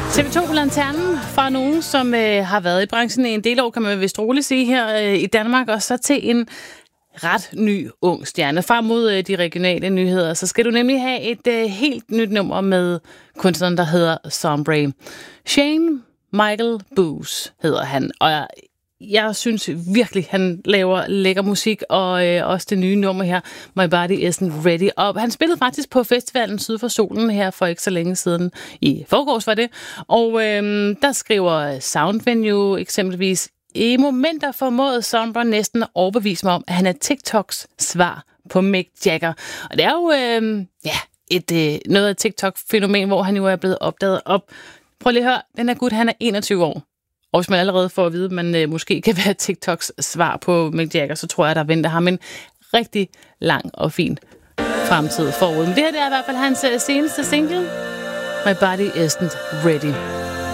TV2 Lanternen fra nogen, som har været i branchen i en del år, kan man vist roligt sige, her i Danmark, og så til en ret ny ung stjerne. Frem mod de regionale nyheder, så skal du nemlig have et helt nyt nummer med kunstneren, der hedder Sombre. Shane Michael Booth hedder han, og jeg synes virkelig, han laver lækker musik, og også det nye nummer her, My Body Isn't Ready. Og han spillede faktisk på festivalen Syd for Solen her for ikke så længe siden. I forgårs var det. Og der skriver Soundvenue eksempelvis: i momenter formåede Sombre næsten at overbevise mig om, at han er TikToks svar på Mick Jagger. Og det er jo noget af TikTok-fænomen, hvor han jo er blevet opdaget op. Prøv lige at høre, den her gut, han er 21 år. Og hvis man allerede får at vide, at man måske kan være TikToks svar på Mick Jagger, så tror jeg, der venter ham en rigtig lang og fin fremtid forud. Men det her det er i hvert fald hans seneste single, My Body Isn't Ready.